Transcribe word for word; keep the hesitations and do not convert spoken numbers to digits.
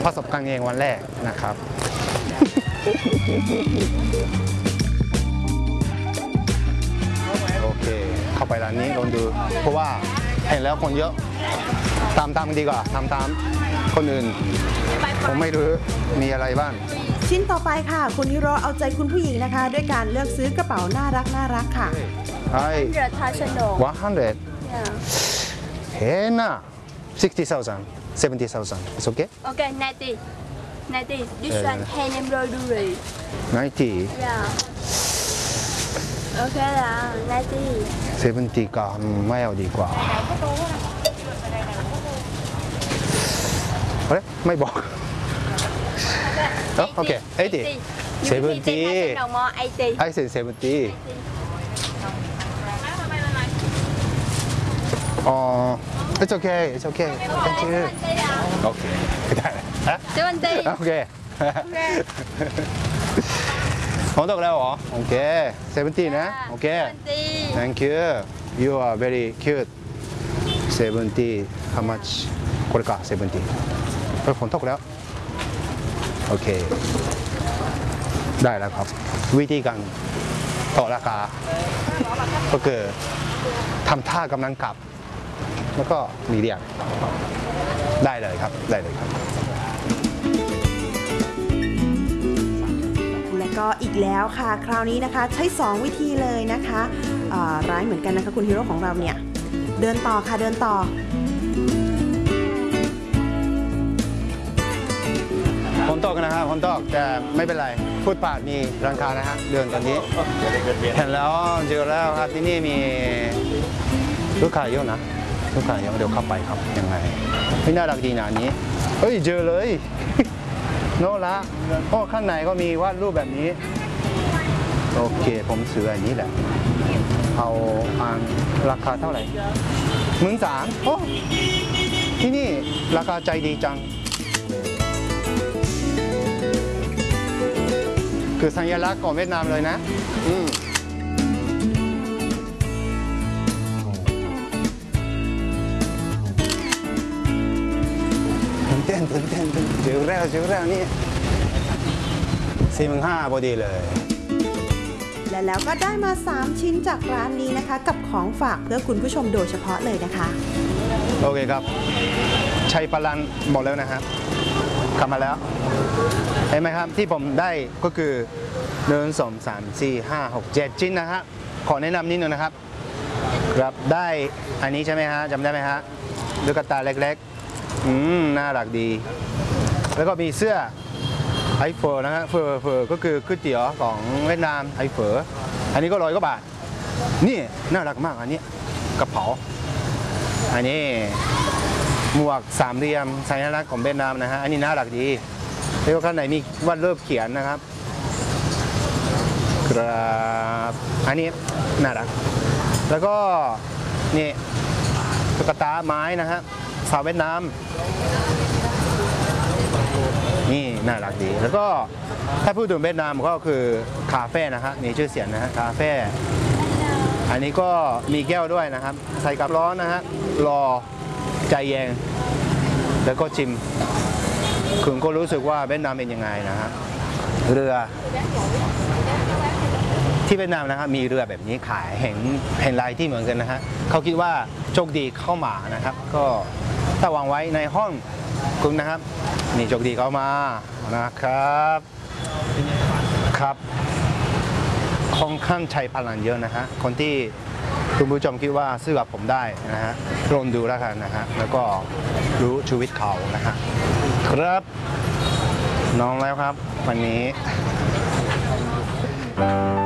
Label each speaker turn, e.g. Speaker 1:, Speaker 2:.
Speaker 1: ประสบการณ์เองวันแรกนะครับโอเคเข้าไปร้านนี้ลองดูเพราะว่าเห็นแล้วคนเยอะตามตามดีกว่าตามตามคนอื่นผมไม่รู้มีอะไรบ้าง
Speaker 2: ชิ้นต่อไปค่ะคุณฮิโร่เอาใจคุณผู้หญิงนะคะด้วยการเลือกซื้อกระเป๋าน่ารักน่ารักค่ะ
Speaker 1: ไอ้one hundredเฮ้ยนะsixty thousand seventy thousand it's okay
Speaker 3: okay ninety ninety this one hand embroidery
Speaker 1: ninety
Speaker 3: โอเคละninety
Speaker 1: seventyก็ไม่เอาดีกว่าเฮ้ยไม่บอกโอเคeighty seventy I said seventy อ๋อ it's okay it's okay thank you โอเคได้ฮะ
Speaker 3: seventy
Speaker 1: โอเคผมตกแล้วเหรอโอเคseventyนะโอเค thank you you are very cute seventy how much これかseventyเออผมตกแล้วโอเคได้แล้วครับวิธีการต่อราคาก็คือทำท่ากำลังกลับแล้วก็มีเรียกได้เลยครับได้เลยครับ
Speaker 2: และก็อีกแล้วค่ะคราวนี้นะคะใช้สองวิธีเลยนะคะร้ายเหมือนกันนะคะคุณฮีโร่ของเราเนี่ยเดินต่อค่ะเดินต่อ
Speaker 1: ผมตกนะครับผมตกแต่ไม่เป็นไรฟุตบาทมีร้านค้านะฮะเดินตอนนี้เห็นแล้วเจอแล้วครับที่นี่มีลูกค้าเยอะนะลูกค้าเยอะเดี๋ยวเข้าไปครับยังไงไม่น่ารักดีนะนี้เฮ้ยเจอเลยโน่ละโอ้ข้างในก็มีวาดรูปแบบนี้โอเคผมซื้ออันนี้แหละเอาอันราคาเท่าไหร่หมื่นสามโอ้ที่นี่ราคาใจดีจังคือสัญลักษณ์ของเวียดนามเลยนะอืมเต้นเต้นเต้นเต้นเจอแล้วเจอแล้วนี่สี่หมื่นห้าพอดีเลย
Speaker 2: และแล้วก็ได้มาสามชิ้นจากร้านนี้นะคะกับของฝากเพื่อคุณผู้ชมโดยเฉพาะเลยนะคะ
Speaker 1: โอเคครับชัยพลันหมดแล้วนะครับกลับมาแล้วเห็นไหมครับที่ผมได้ก็คือหนึ่งสองสามสี่ห้าหกเจ็ดชิ้นนะฮะขอแนะนำนิดนึงนะครับครับได้อันนี้ใช่ไหมฮะจำได้ไหมฮะลูกตาเล็กๆอืมน่ารักดีแล้วก็มีเสื้อไอเฟอร์นะฮะเฟอร์เฟอร์ก็คือก๋วยเตี๋ยวของเวียดนามไอเฟอร์อันนี้ก็ร้อยกว่าบาทนี่น่ารักมากอันนี้กระเป๋าอันนี้หมวกสามเหลี่ยมสัญลักษณ์ของเวียดนามนะฮะอันนี้น่ารักดีแล้วก็ข้างในมีวาดรูปเขียนนะครับครับอันนี้น่ารักแล้วก็นี่ตุ๊กตาไม้นะฮะสาวเวียดนามนี่น่ารักดีแล้วก็ถ้าพูดถึงเวียดนามก็คือคาเฟ่นะฮะมีชื่อเสียงนะฮะคาเฟ่อันนี้ก็มีแก้วด้วยนะครับใส่กับร้อนนะฮะรอใจเย็นแล้วก็ชิมคุณก็รู้สึกว่าเวียดนามเป็นยังไงนะฮะเรือที่เวียดนามนะครับมีเรือแบบนี้ขายเห็นเห็นลายที่เหมือนกันนะฮะเขาคิดว่าโชคดีเข้ามานะครับก็ถ้าวางไว้ในห้องคุณนะครับนี่โชคดีเข้ามานะครับครับค่อนข้างใช้พลังเยอะนะฮะคนที่คุณผู้ชมคิดว่าซื้อกับผมได้นะฮะลองดูแล้วกันนะฮะแล้วก็รู้ชีวิตเขานะฮะครับน้องแล้วครับวันนี้